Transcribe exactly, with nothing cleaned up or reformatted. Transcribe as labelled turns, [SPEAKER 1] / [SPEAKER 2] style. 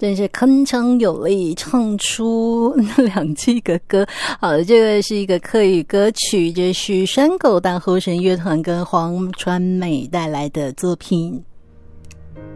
[SPEAKER 1] 真是铿锵有力，唱出两季个歌。好，这个是一个客语歌曲，这是山狗大后生乐团跟黄川美带来的作品。